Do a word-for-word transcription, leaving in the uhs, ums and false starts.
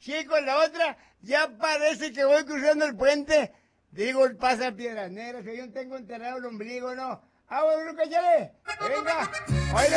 chico, la otra, ya parece que voy cruzando el puente. Digo, pasa Piedras Negras, que yo tengo enterrado el ombligo, ¿no? Ah, bueno, cállale. Venga. Oiga.